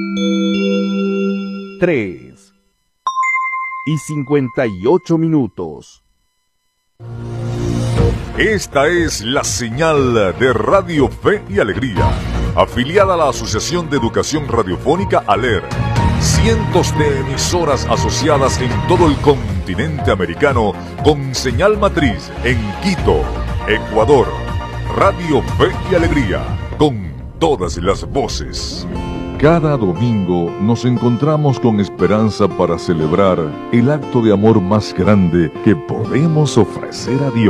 3:58. Esta es la señal de Radio Fe y Alegría, afiliada a la Asociación de Educación Radiofónica ALER. Cientos de emisoras asociadas en todo el continente americano con señal matriz en Quito, Ecuador. Radio Fe y Alegría, con todas las voces. Cada domingo nos encontramos con esperanza para celebrar el acto de amor más grande que podemos ofrecer a Dios.